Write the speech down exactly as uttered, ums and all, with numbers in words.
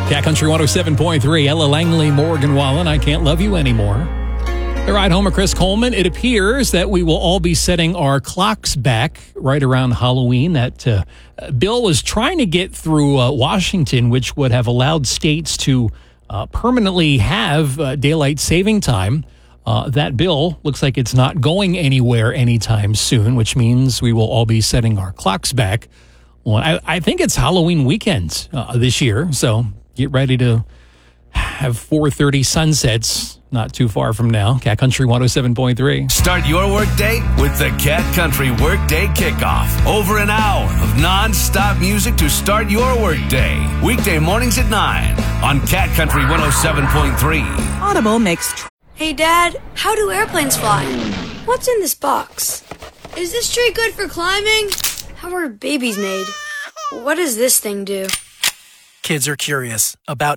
Cat Country one oh seven point three, Ella Langley, Morgan Wallen, I Can't Love You Anymore. The ride home of Chris Coleman. It appears that we will all be setting our clocks back right around Halloween. That uh, bill was trying to get through uh, Washington, which would have allowed states to uh, permanently have uh, daylight saving time. Uh, that bill looks like it's not going anywhere anytime soon, which means we will all be setting our clocks back. Well, I, I think it's Halloween weekend uh, this year, so get ready to have four thirty sunsets not too far from now. Cat Country one oh seven point three. Start your workday with the Cat Country Workday Kickoff. Over an hour of non-stop music to start your workday. Weekday mornings at nine on Cat Country one oh seven point three. Audible makes... Tr- Hey, Dad, how do airplanes fly? What's in this box? Is this tree good for climbing? How are babies made? What does this thing do? Kids are curious about